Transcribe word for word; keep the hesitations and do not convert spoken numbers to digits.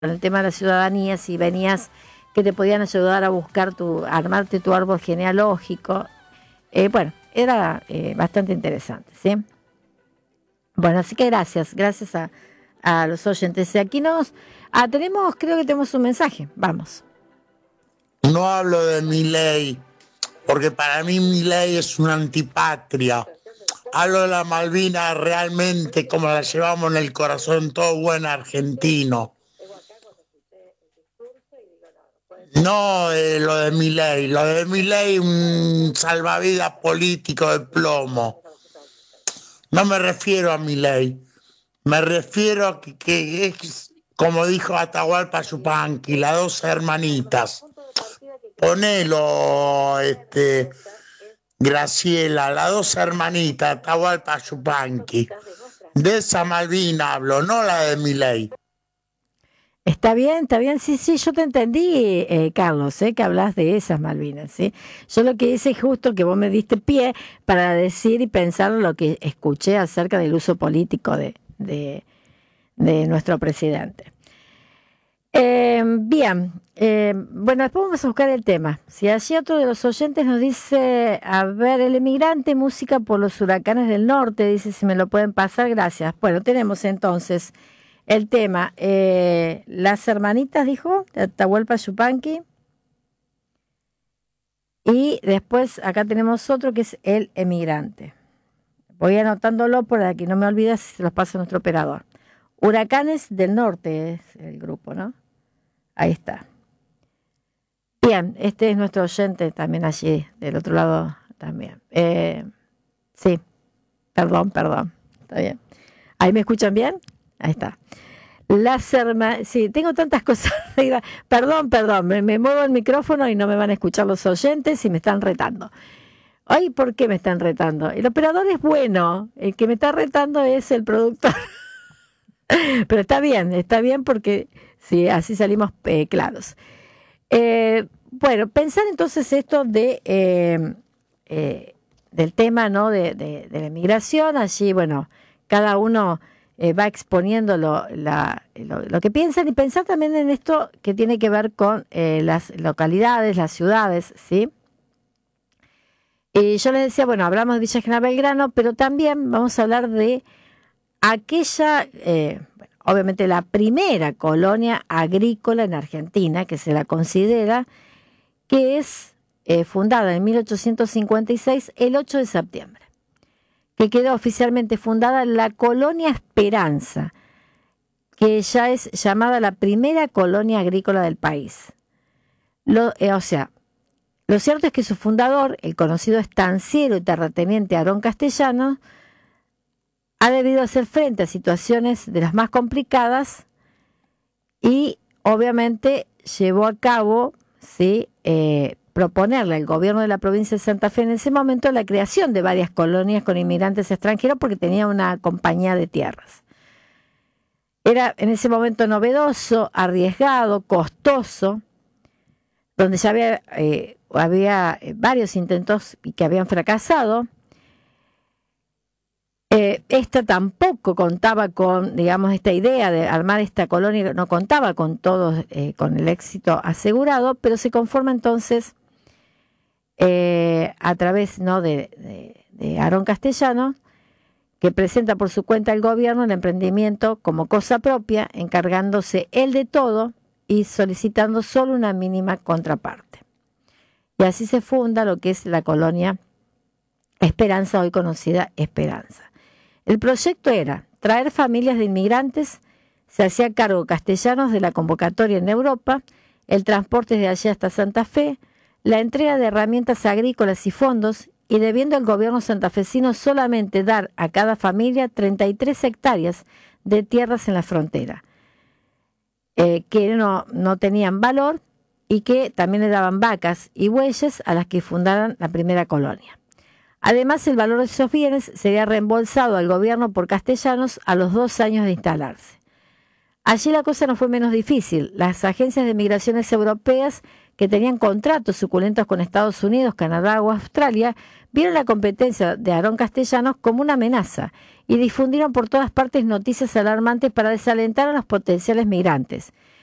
el tema de la ciudadanía, si venías, que te podían ayudar a buscar tu, a armarte tu árbol genealógico. Eh, bueno, era eh, bastante interesante, ¿sí? Bueno, así que gracias, gracias a, a los oyentes. Aquí nos, ah, tenemos, creo que tenemos un mensaje, vamos. No hablo de Milei, porque para mí Milei es una antipatria. Hablo de la Malvinas realmente como la llevamos en el corazón todo buen argentino. No eh, lo de Milei, lo de Milei un salvavidas político de plomo. No me refiero a Milei, me refiero a que, que es, como dijo Atahualpa Yupanqui, las dos hermanitas. Ponelo, este, Graciela, las dos hermanitas, Atahualpa Yupanqui. De esa Malvina hablo, no la de Milei. Está bien, está bien, sí, sí, yo te entendí, eh, Carlos, eh, que hablas de esas Malvinas, ¿sí? Yo lo que hice es justo que vos me diste pie para decir y pensar lo que escuché acerca del uso político de, de, de nuestro presidente. Eh, bien, eh, bueno, después vamos a buscar el tema. Si allí otro de los oyentes nos dice, a ver, el emigrante, música por los huracanes del norte, dice si me lo pueden pasar, gracias. Bueno, tenemos entonces el tema, eh, las hermanitas, dijo, de Atahualpa Yupanqui. Y después acá tenemos otro que es el emigrante. Voy anotándolo para que no me olvide si se los pasa nuestro operador. Huracanes del Norte es el grupo, ¿no? Ahí está. Bien, este es nuestro oyente también allí, del otro lado también. Eh, sí, perdón, perdón. Está bien. ¿Ahí me escuchan bien? Ahí está. Las hermanas, sí, tengo tantas cosas. Perdón, perdón, me, me muevo el micrófono y no me van a escuchar los oyentes y me están retando. Ay, ¿por qué me están retando? El operador es bueno, el que me está retando es el productor. Pero está bien, está bien porque sí, así salimos eh, claros. Eh, bueno, pensar entonces esto de eh, eh, del tema, ¿no? de, de, de la inmigración, allí, bueno, cada uno eh, va exponiendo lo, la, lo, lo que piensan y pensar también en esto que tiene que ver con eh, las localidades, las ciudades, ¿sí? Y yo les decía, bueno, hablamos de Villa General Belgrano, pero también vamos a hablar de aquella, eh, bueno, obviamente la primera colonia agrícola en Argentina, que se la considera, que es eh, fundada en mil ochocientos cincuenta y seis, el ocho de septiembre, que quedó oficialmente fundada la Colonia Esperanza, que ya es llamada la primera colonia agrícola del país. Lo, eh, o sea, lo cierto es que su fundador, el conocido estanciero y terrateniente Aarón Castellanos, ha debido hacer frente a situaciones de las más complicadas y obviamente llevó a cabo, ¿sí? eh, proponerle al gobierno de la provincia de Santa Fe en ese momento la creación de varias colonias con inmigrantes extranjeros porque tenía una compañía de tierras. Era en ese momento novedoso, arriesgado, costoso, donde ya había, eh, había varios intentos y que habían fracasado. Eh, esta tampoco contaba con, digamos, esta idea de armar esta colonia, no contaba con todos, eh, con el éxito asegurado, pero se conforma entonces eh, a través, ¿no? de, de, de Aarón Castellanos, que presenta por su cuenta al gobierno el emprendimiento como cosa propia, encargándose él de todo y solicitando solo una mínima contraparte. Y así se funda lo que es la colonia Esperanza, hoy conocida Esperanza. El proyecto era traer familias de inmigrantes, se hacía cargo Castellanos de la convocatoria en Europa, el transporte de allí hasta Santa Fe, la entrega de herramientas agrícolas y fondos, y debiendo el gobierno santafesino solamente dar a cada familia treinta y tres hectáreas de tierras en la frontera, eh, que no, no tenían valor y que también le daban vacas y bueyes a las que fundaran la primera colonia. Además, el valor de esos bienes sería reembolsado al gobierno por Castellanos a los dos años de instalarse. Allí la cosa no fue menos difícil. Las agencias de migraciones europeas, que tenían contratos suculentos con Estados Unidos, Canadá o Australia, vieron la competencia de Aarón Castellanos como una amenaza y difundieron por todas partes noticias alarmantes para desalentar a los potenciales migrantes.